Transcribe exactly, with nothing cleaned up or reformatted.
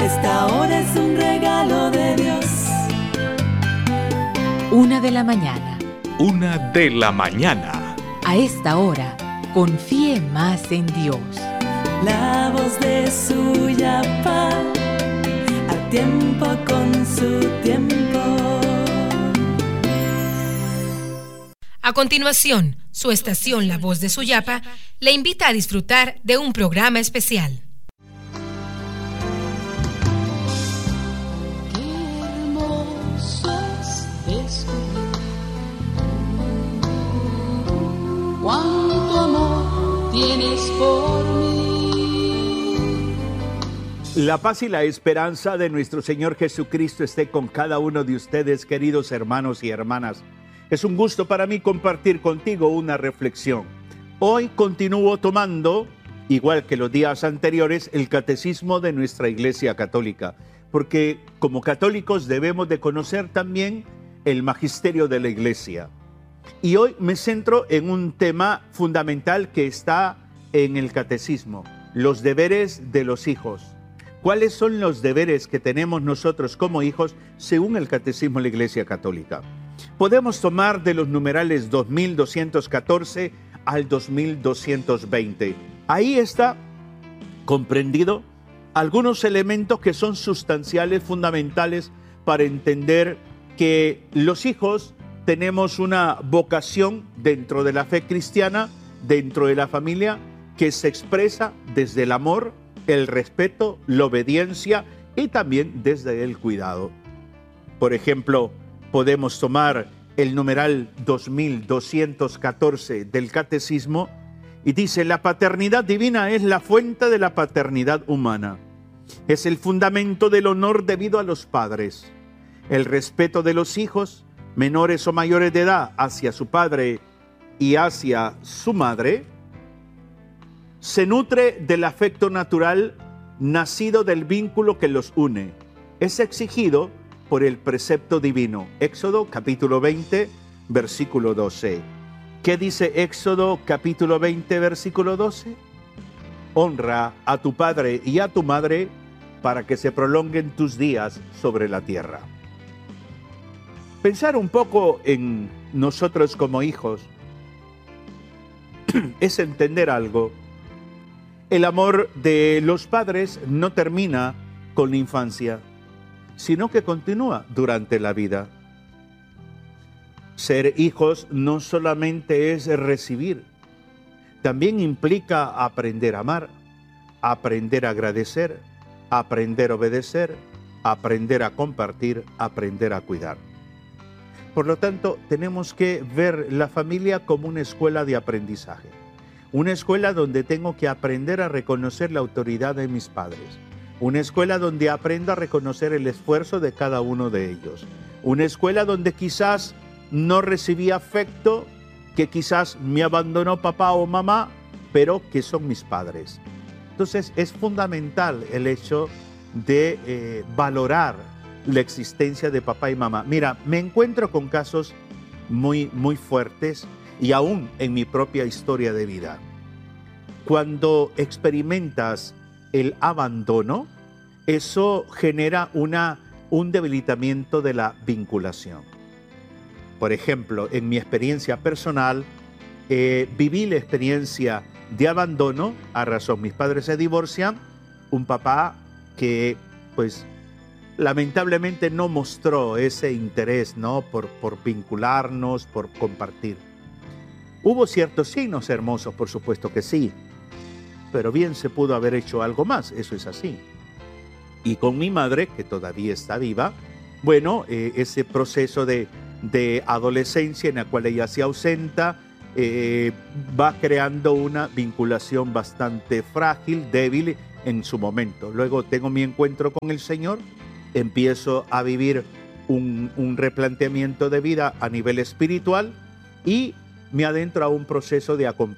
Esta hora es un regalo de Dios. Una de la mañana. Una de la mañana. A esta hora, confíe más en Dios. La voz de Suyapa, a tiempo con su tiempo. A continuación, su estación La Voz de Suyapa le invita a disfrutar de un programa especial. Cuánto amor tienes por mí. La paz y la esperanza de nuestro Señor Jesucristo esté con cada uno de ustedes, queridos hermanos y hermanas. Es un gusto para mí compartir contigo una reflexión. Hoy continúo tomando, igual que los días anteriores, el catecismo de nuestra Iglesia Católica, porque como católicos debemos de conocer también el magisterio de la Iglesia. Y hoy me centro en un tema fundamental que está en el catecismo, los deberes de los hijos. ¿Cuáles son los deberes que tenemos nosotros como hijos según el catecismo de la Iglesia Católica? Podemos tomar de los numerales dos mil doscientos catorce al dos mil doscientos veinte. Ahí está comprendido algunos elementos que son sustanciales, fundamentales para entender que los hijos tenemos una vocación dentro de la fe cristiana, dentro de la familia, que se expresa desde el amor, el respeto, la obediencia y también desde el cuidado. Por ejemplo, podemos tomar el numeral dos mil doscientos catorce del Catecismo y dice: la paternidad divina es la fuente de la paternidad humana. Es el fundamento del honor debido a los padres. El respeto de los hijos, menores o mayores de edad, hacia su padre y hacia su madre, se nutre del afecto natural nacido del vínculo que los une. Es exigido por el precepto divino. Éxodo capítulo veinte, versículo doce. ¿Qué dice Éxodo capítulo veinte, versículo doce? Honra a tu padre y a tu madre para que se prolonguen tus días sobre la tierra. Pensar un poco en nosotros como hijos es entender algo. El amor de los padres no termina con la infancia, sino que continúa durante la vida. Ser hijos no solamente es recibir, también implica aprender a amar, aprender a agradecer, aprender a obedecer, aprender a compartir, aprender a cuidar. Por lo tanto, tenemos que ver la familia como una escuela de aprendizaje. Una escuela donde tengo que aprender a reconocer la autoridad de mis padres. Una escuela donde aprendo a reconocer el esfuerzo de cada uno de ellos. Una escuela donde quizás no recibí afecto, que quizás me abandonó papá o mamá, pero que son mis padres. Entonces, es fundamental el hecho de eh, valorar la existencia de papá y mamá. Mira, me encuentro con casos muy, muy fuertes y aún en mi propia historia de vida. Cuando experimentas el abandono, eso genera una, un debilitamiento de la vinculación. Por ejemplo, en mi experiencia personal, eh, viví la experiencia de abandono a razón. Mis padres se divorcian, un papá que, pues, lamentablemente no mostró ese interés, ¿no? Por, por vincularnos, por compartir. Hubo ciertos signos hermosos, por supuesto que sí, pero bien se pudo haber hecho algo más, eso es así. Y con mi madre, que todavía está viva, bueno, eh, ese proceso de, de adolescencia en la cual ella se ausenta, eh, va creando una vinculación bastante frágil, débil en su momento. Luego tengo mi encuentro con el Señor, empiezo a vivir un, un replanteamiento de vida a nivel espiritual y me adentro a un proceso de acompañamiento